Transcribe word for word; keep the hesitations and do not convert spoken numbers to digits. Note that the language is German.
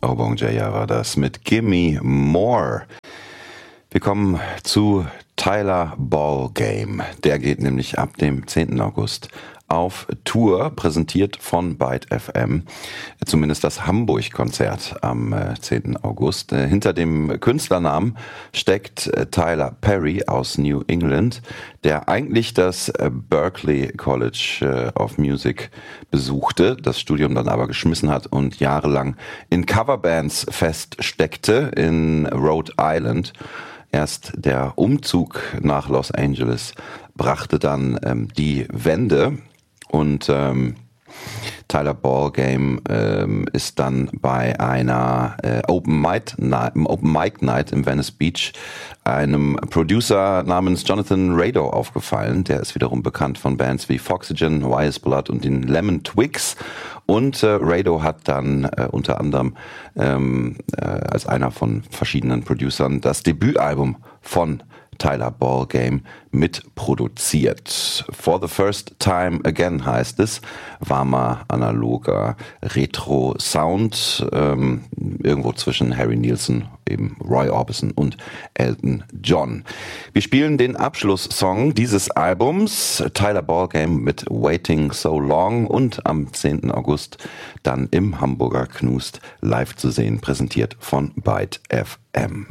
Obong-Jaya war das mit Gimme More. Wir kommen zu Tyler Ball Game. Der geht nämlich ab dem zehnten August auf Tour, präsentiert von Byte F M. Zumindest das Hamburg-Konzert am zehnten August. Hinter dem Künstlernamen steckt Tyler Perry aus New England, der eigentlich das Berklee College of Music besuchte, das Studium dann aber geschmissen hat und jahrelang in Coverbands feststeckte in Rhode Island. Erst der Umzug nach Los Angeles brachte dann ähm, die Wende und ähm, Tyler Ball Game ähm, ist dann bei einer äh, Open Mic Night, Open Mic Night im Venice Beach einem Producer namens Jonathan Rado aufgefallen. Der ist wiederum bekannt von Bands wie Foxygen, Wise Blood und den Lemon Twigs. Und äh, Rado hat dann äh, unter anderem ähm, äh, als einer von verschiedenen Producern das Debütalbum von Tyler Ball Game mitproduziert. For the First Time Again heißt es. Warmer, analoger Retro-Sound. Ähm, irgendwo zwischen Harry Nilsson, eben Roy Orbison und Elton John. Wir spielen den Abschlusssong dieses Albums, Tyler Ball Game mit Waiting So Long, und am zehnten August dann im Hamburger Knust live zu sehen, präsentiert von Byte F M.